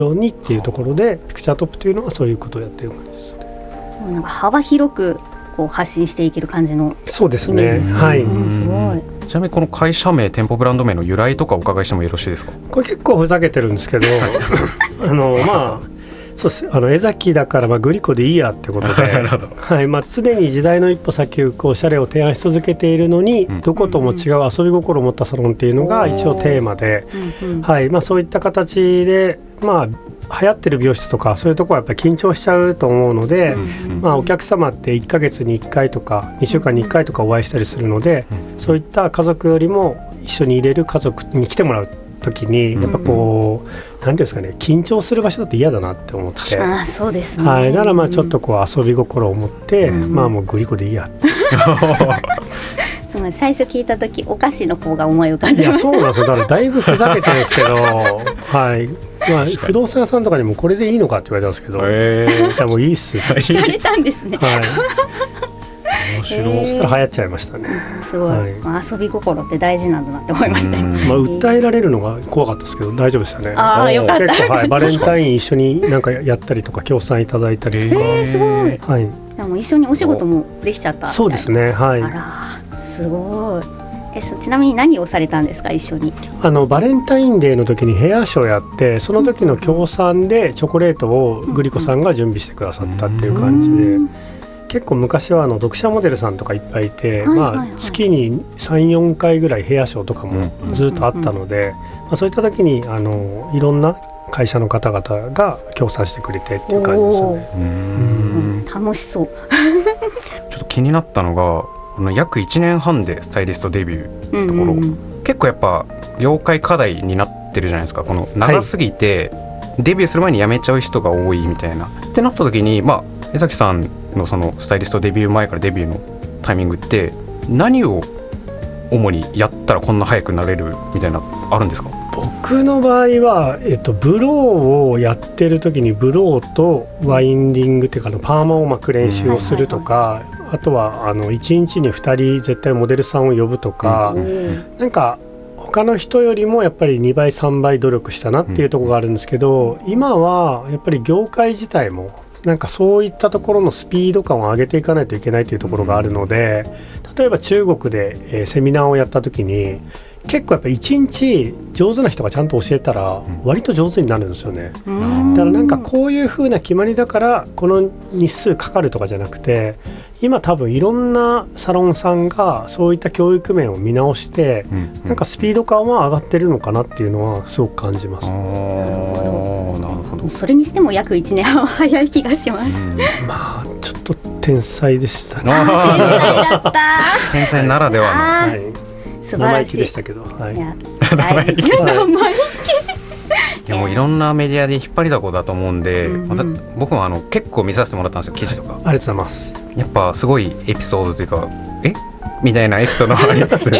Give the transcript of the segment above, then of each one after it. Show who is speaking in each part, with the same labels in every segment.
Speaker 1: ようにっていうところでピクチャートップというのはそういうことをやってる感じですね。
Speaker 2: なんか幅広くこう発信していける感じのイメージですね。
Speaker 1: そうですね、はい、
Speaker 2: すごい。
Speaker 3: ちなみにこの会社名、店舗ブランド名の由来とかお伺いしてもよろしいですか？
Speaker 1: これ結構ふざけてるんですけどそうです。江崎だからグリコでいいやってことで、はい常に時代の一歩先を行くおしゃれを提案し続けているのに、どことも違う遊び心を持ったサロンっていうのが一応テーマで、はいそういった形で流行ってる美容室とかそういうところはやっぱり緊張しちゃうと思うので、お客様って1ヶ月に1回とか2週間に1回とかお会いしたりするので、そういった家族よりも一緒に入れる家族に来てもらう時にやっぱこう何ていうんですかね、緊張する場所だって嫌だなって思って、
Speaker 2: そうですね、
Speaker 1: はい、だからちょっとこう遊び心を持って、もうグリコでいいやって
Speaker 2: 最初聞いた時お菓子の方が思い浮かんでました。
Speaker 1: いやそうなんですよ。だからだいぶふざけてるんですけどはい不動産屋さんとかにもこれでいいのかって言われたんですけど、いやもういいっすって
Speaker 2: 言われたんですね。
Speaker 3: 面白い。
Speaker 1: そしたら流行っちゃいましたね。
Speaker 2: すごい、遊び心って大事なんだなって思いました。
Speaker 1: 訴えられるのが怖かったですけど大丈夫でしたね。
Speaker 2: よかった。
Speaker 1: 結構、バレンタイン一緒になんかやったりとか協賛いただいたりとか、
Speaker 2: すごい、
Speaker 1: はい、
Speaker 2: でも一緒にお仕事もできちゃった。
Speaker 1: そうですね、はい。
Speaker 2: あらすごい。ちなみに何をされたんですか？一緒に
Speaker 1: バレンタインデーの時にヘアショーやって、その時の協賛でチョコレートをグリコさんが準備してくださったっていう感じで、結構昔は読者モデルさんとかいっぱいいて、月に 3,4 回ぐらいヘアショーとかもずっとあったので、そういった時にいろんな会社の方々が協賛してくれてっていう感じですよね。
Speaker 2: 楽しそう
Speaker 3: ちょっと気になったのが約1年半でスタイリストデビューのところ、結構やっぱ業界課題になってるじゃないですか。この長すぎて、デビューする前に辞めちゃう人が多いみたいなってなった時に、江崎さんのそのスタイリストデビュー前からデビューのタイミングって何を主にやったらこんな早くなれるみたいなあるんですか？
Speaker 1: 僕の場合は、ブローをやってる時にブローとワインディングっていうかパーマを巻く練習をするとか、あとは1日に2人絶対モデルさんを呼ぶとか、なんか他の人よりもやっぱり2倍3倍努力したなっていうところがあるんですけど、今はやっぱり業界自体もなんかそういったところのスピード感を上げていかないといけないというところがあるので、例えば中国で、セミナーをやった時に結構やっぱ1日上手な人がちゃんと教えたら割と上手になるんですよね。だからなんかこういう風な決まりだからこの日数かかるとかじゃなくて、今多分いろんなサロンさんがそういった教育面を見直して、なんかスピード感は上がってるのかなっていうのはすごく感じます。
Speaker 3: なるほど。
Speaker 2: それにしても約1年半は早い気がします。
Speaker 1: ちょっと天才でしたね。
Speaker 2: 天才だった。
Speaker 3: 天才ならではの、
Speaker 2: 素晴らしい。
Speaker 1: 生意気でしたけど、
Speaker 2: 生意気。
Speaker 3: いやもういろんなメディアで引っ張りだこだと思うんで、僕も結構見させてもらったんですよ、記事とか。
Speaker 1: ありがとうございます。
Speaker 3: やっぱすごいエピソードというかみたいなエピソードがありつつ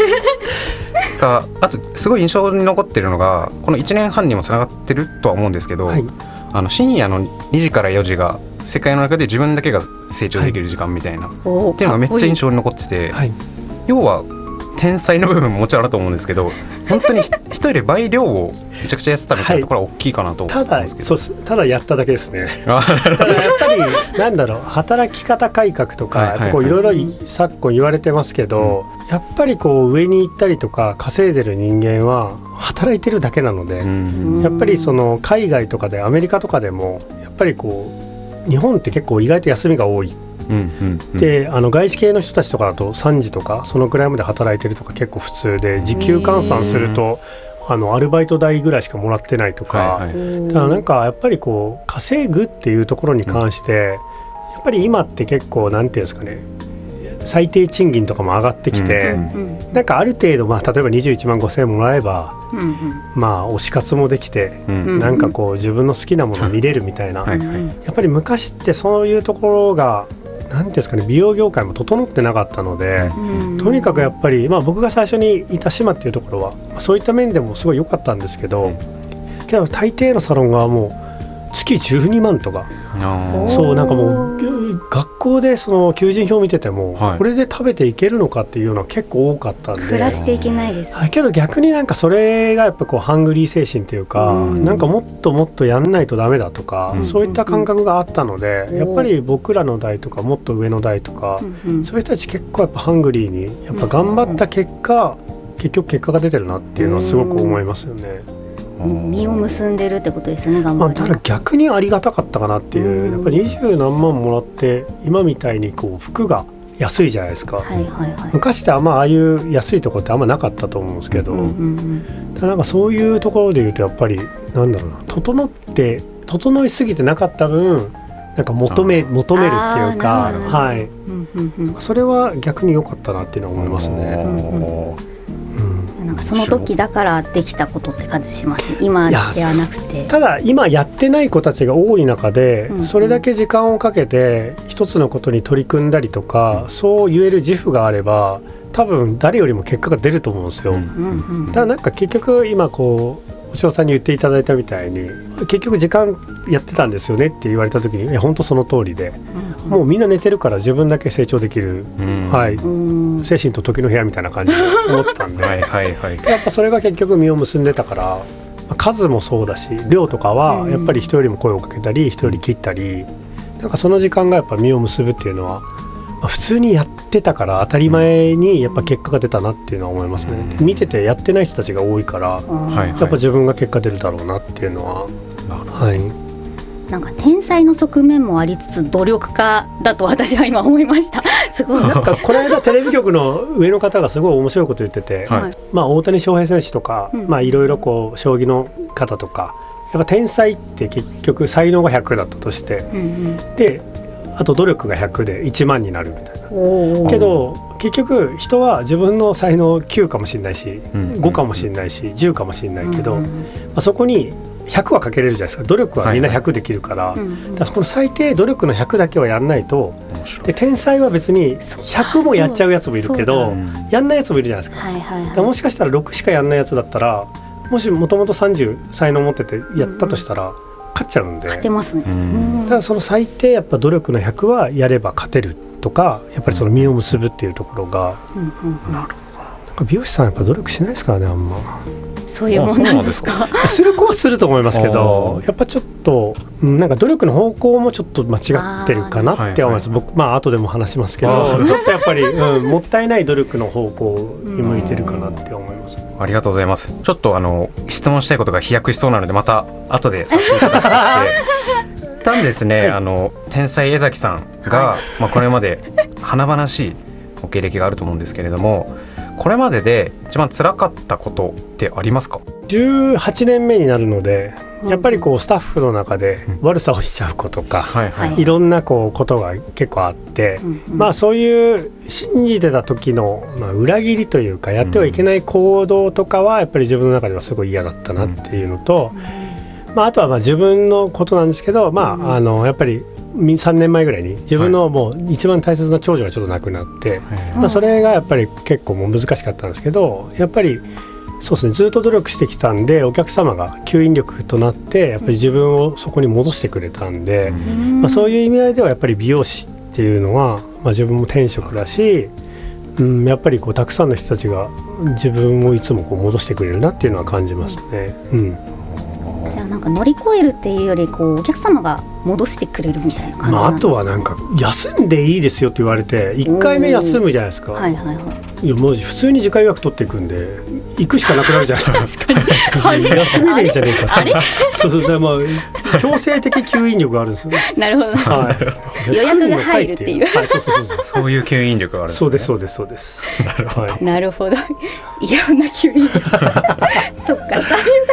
Speaker 3: あとすごい印象に残ってるのが、この1年半にもつながってるとは思うんですけど、深夜の2時から4時が世界の中で自分だけが成長できる時間みたいな、っていうのがめっちゃ印象に残ってて、要は天才の部分ももちろんあると思うんですけど、本当に人より倍量をめちゃくちゃやってたみたいなところは大きいかなと思うんですけど、
Speaker 1: ただやっただけですね。やっぱりなんだろう、働き方改革とかいろいろ昨今言われてますけど、やっぱりこう上に行ったりとか稼いでる人間は働いてるだけなので、やっぱりその海外とかでアメリカとかでもやっぱりこう日本って結構意外と休みが多い。で外資系の人たちとかだと3時とかそのくらいまで働いてるとか結構普通で、時給換算するとアルバイト代ぐらいしかもらってないとか、だからなんかやっぱりこう稼ぐっていうところに関して、やっぱり今って結構なんていうんですかね、最低賃金とかも上がってきて、なんかある程度、例えば21万5,000円もらえば、推し活もできて、なんかこう自分の好きなものを見れるみたいな、やっぱり昔ってそういうところがなんていうんですかね、美容業界も整ってなかったので、とにかくやっぱり、僕が最初にいた島っていうところは、そういった面でもすごい良かったんですけど、けど大抵のサロンがもう月月12万とか、そうなんかもう学校でその求人票を見てても、これで食べていけるのかっていうのは結構多かったんで、
Speaker 2: 暮らしていけないです、ね、
Speaker 1: けど逆になんかそれがやっぱこうハングリー精神というか、なんかもっともっとやんないとダメだとか、そういった感覚があったので、やっぱり僕らの代とかもっと上の代とか、そういう人たち結構やっぱハングリーにやっぱ頑張った結果、結局結果が出てるなっていうのはすごく思いますよね。
Speaker 2: 実を結んでるってことですよね、頑張り。
Speaker 1: ただ逆にありがたかったかなっていう、やっぱり20何万もらって今みたいにこう服が安いじゃないですか、昔ってああいう安いところってあんまなかったと思うんですけど、なんかそういうところでいうとやっぱりなんだろうな、整いすぎてなかった分なんか求めるっていうか、それは逆に良かったなっていうのは思いますね。
Speaker 2: なんかその時だからできたことって感じしますね、今ではなくて。
Speaker 1: ただ今やってない子たちが多い中で、それだけ時間をかけて一つのことに取り組んだりとか、そう言える自負があれば多分誰よりも結果が出ると思うんですよ。ただなんか結局今こうお塩さんに言っていただいたみたいに、結局時間やってたんですよねって言われた時に本当その通りで、もうみんな寝てるから自分だけ成長できる、精神と時の部屋みたいな感じで思ったんでやっぱそれが結局実を結んでたから、数もそうだし量とかはやっぱり人よりも声をかけたり人より切ったり、なんかその時間がやっぱ実を結ぶっていうのは、普通にやってたから当たり前にやっぱ結果が出たなっていうのは思いますね。見ててやってない人たちが多いから、やっぱ自分が結果出るだろうなっていうのは、
Speaker 2: なんか天才の側面もありつつ努力家だと私は今思いました。すごい
Speaker 1: なんかこの間テレビ局の上の方がすごい面白いこと言ってて、大谷翔平選手とかいろいろこう将棋の方とか、やっぱ天才って結局才能が100だったとして、であと努力が100で1万になるみたいな。けど結局人は自分の才能9かもしれないし、5かもしれないし10かもしれないけど、そこに100はかけれるじゃないですか。努力はみんな100できるから、だからこの最低努力の100だけはやんないと。で天才は別に100もやっちゃうやつもいるけど、やんないやつもいるじゃないですか。だからもしかしたら6しかやんないやつだったら、もしもともと30才能持っててやったとしたら勝っちゃうんで、
Speaker 2: 勝てますね。
Speaker 1: だからその最低やっぱ努力の100はやれば勝てるとか、やっぱりその実を結ぶっていうところが、なんか美容師さんやっぱ努力しないですからね、あんま。
Speaker 2: そういうもんなんですか。
Speaker 1: する子はすると思いますけど、やっぱちょっとなんか努力の方向もちょっと間違ってるかなって思います。僕後でも話しますけど、ちょっとやっぱり、もったいない努力の方向に向いてるかなって思います。
Speaker 3: ありがとうございます。ちょっと質問したいことが飛躍しそうなのでまた後でさせていただくとして一旦ですね、天才江崎さんが、これまで華々しいご経歴があると思うんですけれども、これまでで一番辛かったことってありますか
Speaker 1: ？18年目になるので、やっぱりこうスタッフの中で悪さをしちゃう子とか、いろんなことが結構あって、そういう信じてた時の、裏切りというかやってはいけない行動とかはやっぱり自分の中ではすごい嫌だったなっていうのと、あとは自分のことなんですけど、やっぱり3年前ぐらいに自分のもう一番大切な長女がちょっと亡くなって、それがやっぱり結構もう難しかったんですけど、やっぱりそうですね、ずっと努力してきたんでお客様が吸引力となってやっぱり自分をそこに戻してくれたんで、そういう意味合いではやっぱり美容師っていうのは、自分も天職だし、やっぱりこうたくさんの人たちが自分をいつもこう戻してくれるなっていうのは感じますね。
Speaker 2: じゃあなんか乗り越えるっていうよりお客様が戻してくれるみたいな感じなんですか？
Speaker 1: あとはなんか休んでいいですよって言われて1回目休むじゃないですか。いやもう普通に時間予約取っていくんで行くしかなくなるじゃないですか。休めないじゃねえか。そう強制的吸引力があるんですよね。
Speaker 2: なるほど、予約が入るっていう、
Speaker 3: そういう吸引力があるんですね。
Speaker 1: そうです
Speaker 2: なるほど、いろんな吸引力そっか、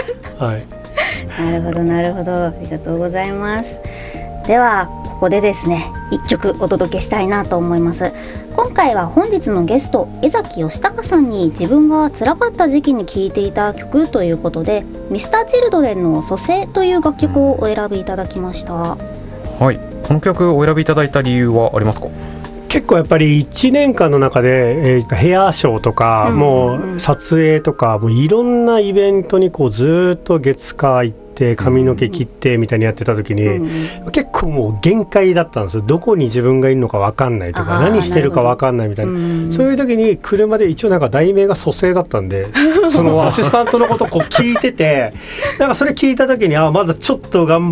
Speaker 2: なるほど、ありがとうございます。ではここでですね、1曲お届けしたいなと思います。今回は本日のゲスト江崎義孝さんに自分が辛かった時期に聴いていた曲ということで、Mr.Childrenの蘇生という楽曲をお選びいただきました。
Speaker 3: はい、この曲をお選びいただいた理由はありますか？
Speaker 1: 結構やっぱり1年間の中で、ヘアショーとか、もう撮影とかもういろんなイベントにこうずっと月火行っって髪の毛切ってみたいにやってた時に、結構もう限界だったんですよ。どこに自分がいるのか分かんないとか、何してるか分かんないみたいな、そういう時に車で一応なんか題名が蘇生だったんでそのアシスタントのことをこう聞いててなんかそれ聞いた時にまだちょっと頑